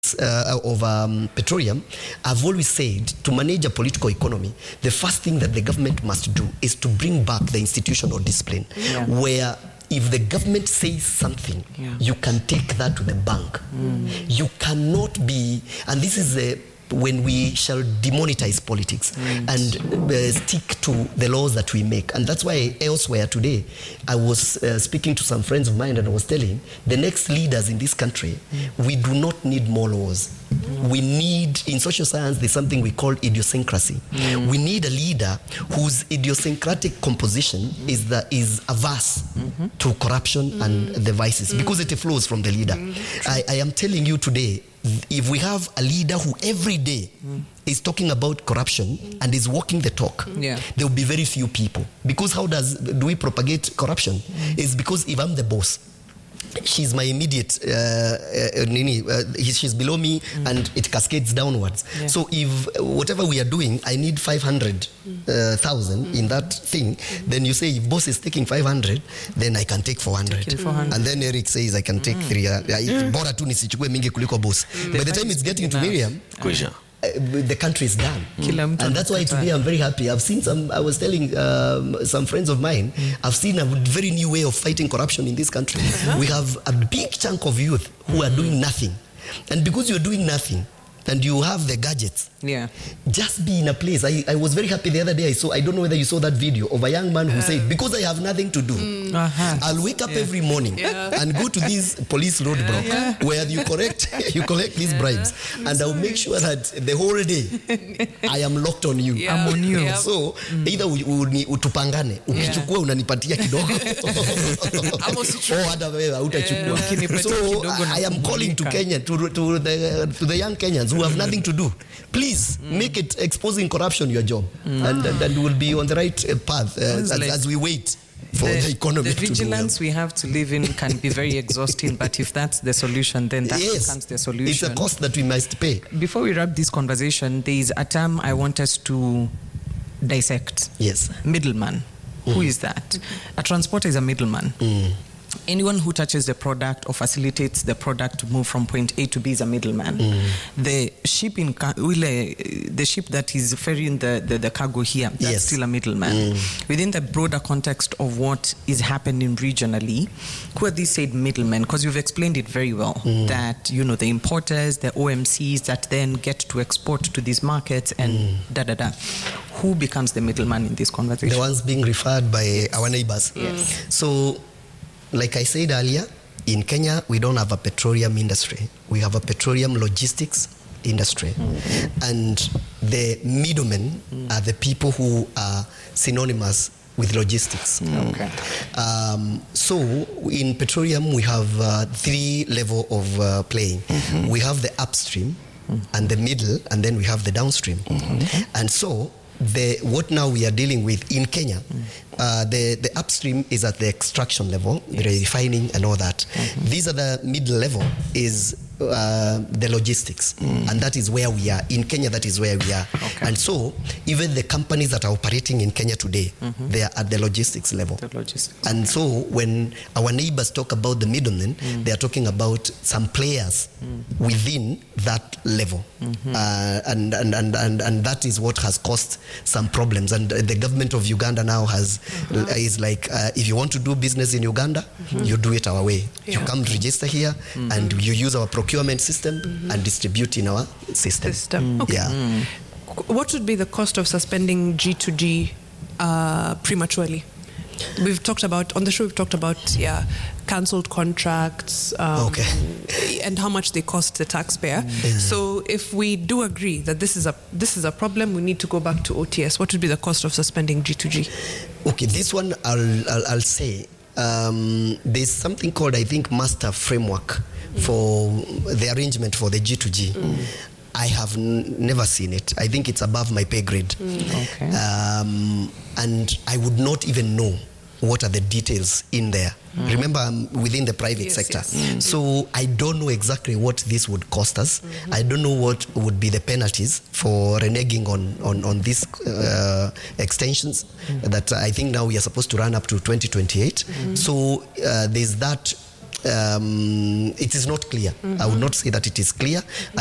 petroleum, I've always said to manage a political economy, the first thing that the government must do is to bring back the institutional discipline, where if the government says something, you can take that to the bank. You cannot be, and this is when we shall demonetize politics and stick to the laws that we make. And that's why elsewhere today, I was speaking to some friends of mine and I was telling the next leaders in this country, we do not need more laws. We need, in social science, there's something we call idiosyncrasy. We need a leader whose idiosyncratic composition is averse to corruption and the vices, because it flows from the leader. I am telling you today, if we have a leader who every day is talking about corruption and is walking the talk, there will be very few people. Because how do we propagate corruption? It's because if I'm the boss, she's my immediate she's below me and it cascades downwards. So if whatever we are doing, I need 500,000 in that thing, then you say if boss is taking 500, then I can take 400. And then Eric says I can take 3. Bora tu nisichukue mingi kuliko boss. By the time it's getting to Miriam, the country is done. And that's why today I'm very happy. I've seen I was telling some friends of mine, I've seen a very new way of fighting corruption in this country. We have a big chunk of youth who are doing nothing. And because you're doing nothing, and you have the gadgets, just be in a place. I was very happy the other day. I don't know whether you saw that video of a young man who said, because I have nothing to do, I'll wake up every morning and go to this police roadblock where you collect these bribes, and I'll make sure that the whole day I am locked on you. I'm on you. So either utupangane, ukichukua unanipatia kidogo or hata wewe hautachukua. So I am calling to Kenya, to the young Kenyans who have nothing to do. Please make it exposing corruption your job, and we'll be on the right path as we wait for the economy. The vigilance we have to live in can be very exhausting, but if that's the solution, then that becomes the solution. It's a cost that we must pay. Before we wrap this conversation, there is a term I want us to dissect. Yes. Middleman. Who is that? A transporter is a middleman. Anyone who touches the product or facilitates the product to move from point A to B is a middleman. The ship the ship that is ferrying the cargo here, that's still a middleman. Within the broader context of what is happening regionally, who are these said middlemen? Because you've explained it very well, that the importers, the OMCs that then get to export to these markets and Who becomes the middleman in this conversation? The ones being referred by our neighbors. Yes. So, like I said earlier, in Kenya, we don't have a petroleum industry. We have a petroleum logistics industry. And the middlemen are the people who are synonymous with logistics. Okay. So, in petroleum, we have 3 levels of playing. We have the upstream, and the middle, and then we have the downstream. And so, what now we are dealing with in Kenya, the upstream is at the extraction level, the refining and all that. These are the middle level is the logistics, and that is where we are in Kenya. That is where we are. Okay. And so even the companies that are operating in Kenya today, they are at the logistics level. The logistics. And so when our neighbors talk about the middlemen, they are talking about some players within that level, and that is what has caused some problems. And the government of Uganda now is like, if you want to do business in Uganda, you do it our way. You come register here, and you use our procurement system and distribute in our system. Okay. Yeah. What would be the cost of suspending G2G prematurely? We've talked about, on the show, cancelled contracts, and how much they cost the taxpayer. So if we do agree that this is a problem, we need to go back to OTS. What would be the cost of suspending G2G? Okay, this one I'll say, there's something called, I think, master framework for the arrangement for the G2G. I have never seen it. I think it's above my pay grade. Okay. And I would not even know what are the details in there. Remember, I'm within the private sector. So I don't know exactly what this would cost us. I don't know what would be the penalties for reneging on these extensions that I think now we are supposed to run up to 2028. So there's that it is not clear. I would not say that it is clear.